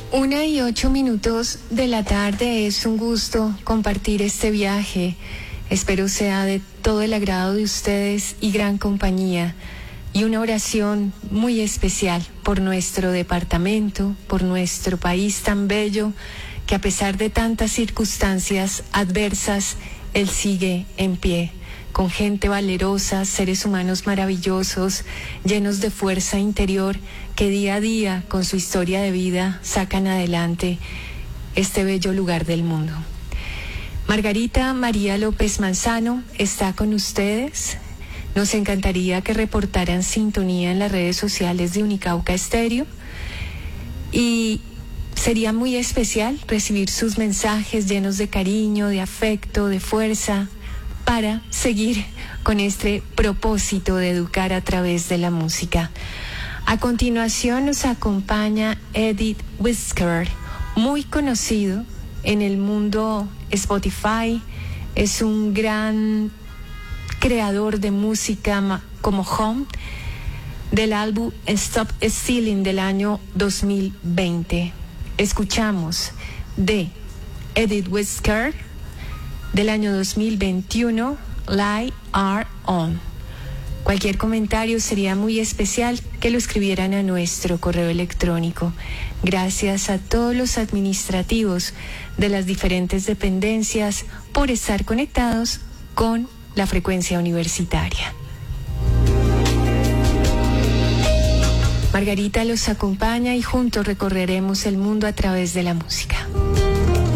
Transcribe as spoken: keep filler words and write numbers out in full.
Una y ocho minutos de la tarde, es un gusto compartir este viaje. Espero sea de todo el agrado de ustedes y gran compañía. Y una oración muy especial por nuestro departamento, por nuestro país tan bello, que a pesar de tantas circunstancias adversas, él sigue en pie, con gente valerosa, seres humanos maravillosos, llenos de fuerza interior, que día a día, con su historia de vida, sacan adelante este bello lugar del mundo. Margarita María López Manzano está con ustedes. Nos encantaría que reportaran sintonía en las redes sociales de Unicauca Estéreo. Y sería muy especial recibir sus mensajes llenos de cariño, de afecto, de fuerza, para seguir con este propósito de educar a través de la música. A continuación nos acompaña Edith Whisker, muy conocido en el mundo Spotify. Es un gran creador de música como Home, del álbum Stop Stealing del año dos mil veinte. Escuchamos de Edith Whisker del año dos mil veintiuno, Light Are On. Cualquier comentario sería muy especial que lo escribieran a nuestro correo electrónico. Gracias a todos los administrativos de las diferentes dependencias por estar conectados con la frecuencia universitaria. Margarita los acompaña y juntos recorreremos el mundo a través de la música.